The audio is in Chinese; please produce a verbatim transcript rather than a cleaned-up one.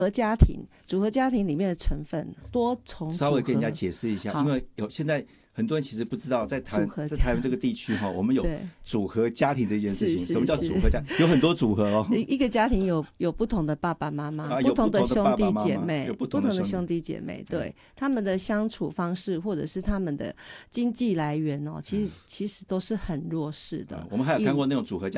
合家庭，组合家庭里面的成分多重组合， 稍微跟人家解释一下，因为有现在很多人其实不知道，在台湾在台湾这个地区哈，我们有组合家庭这件事情。什么叫组合家庭？有很多组合哦。 一个家庭有有不同的爸爸妈妈、 啊、 不同的兄弟姐妹、 有不同的兄弟姐妹，对他们的相处方式或者是他们的经济来源哦，其实、嗯、其实都是很弱势的。 我们还有看过那种组合家庭。